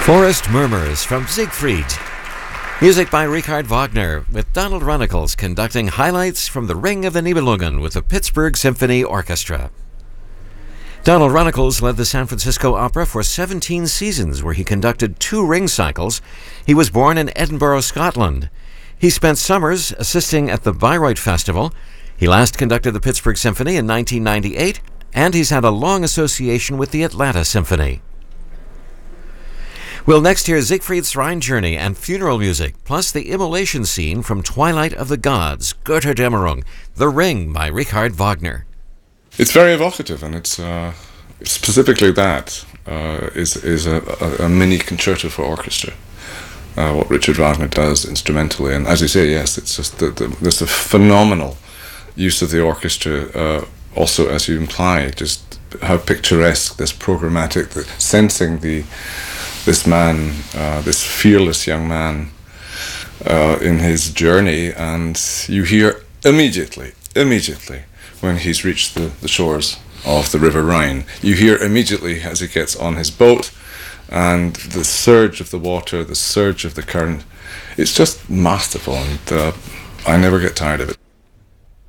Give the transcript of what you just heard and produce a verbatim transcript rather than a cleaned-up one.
Forest Murmurs from Siegfried. Music by Richard Wagner, with Donald Runnicles conducting highlights from the Ring of the Nibelungen with the Pittsburgh Symphony Orchestra. Donald Runnicles led the San Francisco Opera for seventeen seasons, where he conducted two ring cycles. He was born in Edinburgh, Scotland. He spent summers assisting at the Bayreuth Festival. He last conducted the Pittsburgh Symphony in nineteen ninety-eight, and he's had a long association with the Atlanta Symphony. We'll next hear Siegfried's Rhine Journey and funeral music, plus the immolation scene from Twilight of the Gods, Götterdämmerung, The Ring by Richard Wagner. It's very evocative, and it's uh, specifically that uh, is is a, a, a mini concerto for orchestra. Uh, what Richard Wagner does instrumentally, and as you say, yes, it's just the, the, there's a phenomenal use of the orchestra. Uh, also, as you imply, just how picturesque, this programmatic, the, sensing the this man, uh, this fearless young man, uh, in his journey, and you hear immediately, immediately. when he's reached the, the shores of the River Rhine. You hear immediately as he gets on his boat, and the surge of the water, the surge of the current. It's just masterful, and uh, I never get tired of it.